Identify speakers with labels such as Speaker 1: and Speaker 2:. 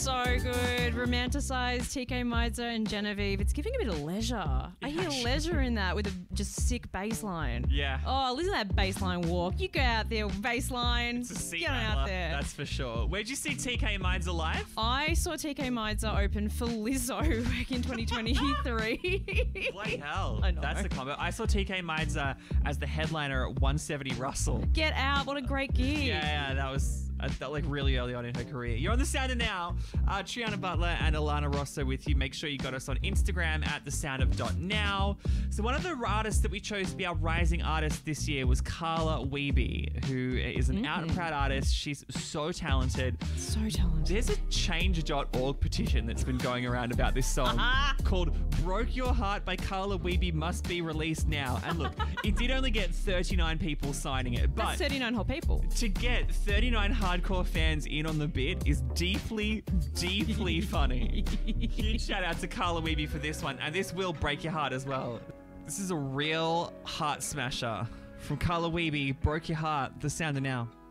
Speaker 1: So good. Romanticized TK Meizer and Genevieve. It's giving a bit of leisure. I hear leisure in that with a just sick bass line.
Speaker 2: Yeah.
Speaker 1: Oh, listen to that bass line walk. You go out there, bass line.
Speaker 2: It's a seat
Speaker 1: Get on
Speaker 2: rattler,
Speaker 1: out there.
Speaker 2: that's for sure. Where'd you see TK Meizer live?
Speaker 1: I saw TK Meizer open for Lizzo back in 2023.
Speaker 2: Bloody hell.
Speaker 1: I know.
Speaker 2: That's the combo. I saw TK Meizer as the headliner at 170 Russell.
Speaker 1: Get out. What a great gig.
Speaker 2: Yeah, that was like really early on in her career. You're on The Sound of Now. Triana Butler and Alana Rosso with you. Make sure you got us on Instagram at thesoundof.now. So one of the artists that we chose to be our rising artist this year was Carla Wiebe, who is an out and proud artist. She's so talented.
Speaker 1: So talented.
Speaker 2: There's a change.org petition that's been going around about this song called Broke Your Heart by Carla Wiebe must be released now. And look, it did only get 39 people signing it, but
Speaker 1: That's 39 whole people.
Speaker 2: to get 39 hardcore fans in on the bit is deeply, deeply funny. Huge shout out to Carla Wiebe for this one, and this will break your heart as well. This is a real heart smasher from Carla Wiebe, Broke Your Heart, The Sound of Now.